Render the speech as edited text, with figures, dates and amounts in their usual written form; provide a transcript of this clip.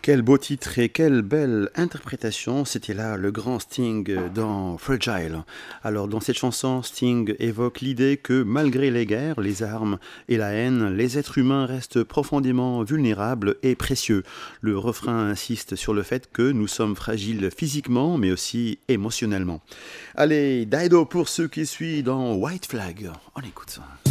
Quel beau titre et quelle belle interprétation, c'était là le grand Sting dans Fragile. Alors dans cette chanson, Sting évoque l'idée que malgré les guerres, les armes et la haine, les êtres humains restent profondément vulnérables et précieux. Le refrain insiste sur le fait que nous sommes fragiles physiquement mais aussi émotionnellement. Allez, Dido pour ceux qui suivent dans White Flag, on écoute ça.